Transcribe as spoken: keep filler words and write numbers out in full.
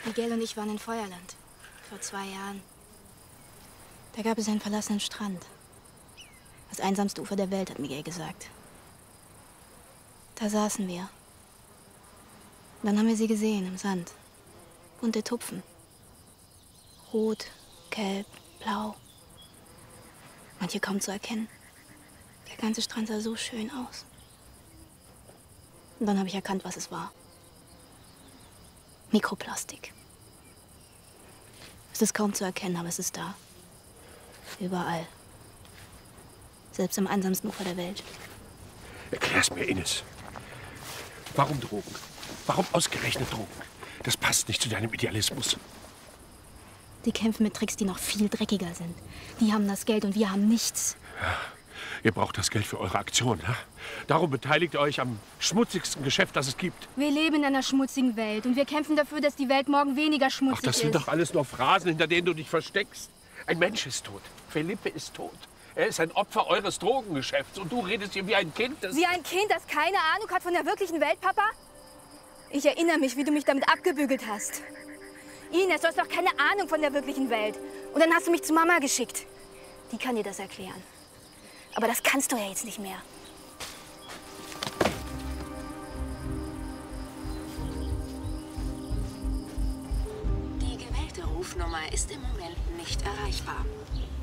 Miguel und ich waren in Feuerland. Vor zwei Jahren. Da gab es einen verlassenen Strand. Das einsamste Ufer der Welt, hat Miguel gesagt. Da saßen wir. Und dann haben wir sie gesehen im Sand. Bunte Tupfen. Rot, gelb, blau. Manche kaum zu erkennen. Der ganze Strand sah so schön aus. Und dann habe ich erkannt, was es war. Mikroplastik. Es ist kaum zu erkennen, aber es ist da. Überall. Selbst am einsamsten Ufer der Welt. Erklär's mir, Ines. Warum Drogen? Warum ausgerechnet Drogen? Das passt nicht zu deinem Idealismus. Die kämpfen mit Tricks, die noch viel dreckiger sind. Die haben das Geld und wir haben nichts. Ja, ihr braucht das Geld für eure Aktion, ja? Darum beteiligt ihr euch am schmutzigsten Geschäft, das es gibt. Wir leben in einer schmutzigen Welt und wir kämpfen dafür, dass die Welt morgen weniger schmutzig ist. Ach, das sind doch alles nur Phrasen, hinter denen du dich versteckst. Ein Mensch ist tot. Felipe ist tot. Er ist ein Opfer eures Drogengeschäfts und du redest hier wie ein Kind, das... Wie ein Kind, das keine Ahnung hat von der wirklichen Welt, Papa? Ich erinnere mich, wie du mich damit abgebügelt hast. Ines, du hast doch keine Ahnung von der wirklichen Welt. Und dann hast du mich zu Mama geschickt. Die kann dir das erklären. Aber das kannst du ja jetzt nicht mehr. Die gewählte Rufnummer ist im Moment nicht erreichbar.